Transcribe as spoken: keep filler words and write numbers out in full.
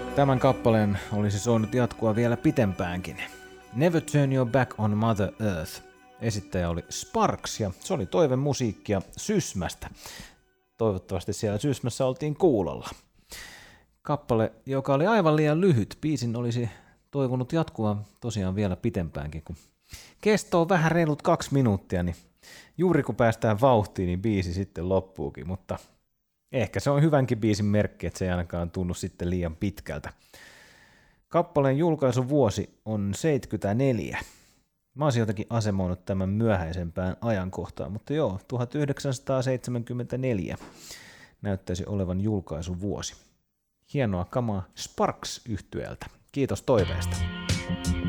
Tämän kappaleen olisi soinut jatkua vielä pitempäänkin. Never Turn Your Back on Mother Earth. Esittäjä oli Sparks ja se oli toivemusiikkia Sysmästä. Toivottavasti siellä Sysmässä oltiin kuulolla. Kappale, joka oli aivan liian lyhyt. Biisin olisi toivonut jatkua tosiaan vielä pitempäänkin. Kun kesto on vähän reilut kaksi minuuttia, niin juuri kun päästään vauhtiin, niin biisi sitten loppuukin. Mutta ehkä se on hyvänkin biisin merkki, että se ei ainakaan tunnu sitten liian pitkältä. Kappaleen julkaisuvuosi on seitsemänkymmentäneljä. Mä olisin jotenkin asemoinut tämän myöhäisempään ajankohtaan, mutta joo, tuhatyhdeksänsataaseitsemänkymmentäneljä näyttäisi olevan julkaisuvuosi. Hienoa kamaa Sparks-yhtyeeltä. Kiitos toiveesta.